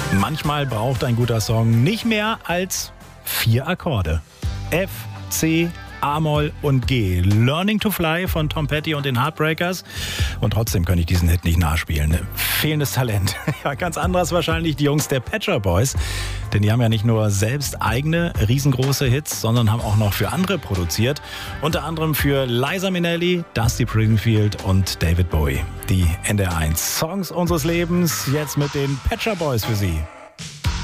Manchmal braucht ein guter Song nicht mehr als 4 Akkorde. F, C, A-Moll und G. Learning to Fly von Tom Petty und den Heartbreakers. Und trotzdem kann ich diesen Hit nicht nachspielen. Fehlendes Talent. Ja, ganz anderes wahrscheinlich die Jungs der Pet Shop Boys. Denn die haben ja nicht nur selbst eigene riesengroße Hits, sondern haben auch noch für andere produziert. Unter anderem für Liza Minnelli, Dusty Springfield und David Bowie. Die NDR 1 Songs unseres Lebens jetzt mit den Pet Shop Boys für Sie.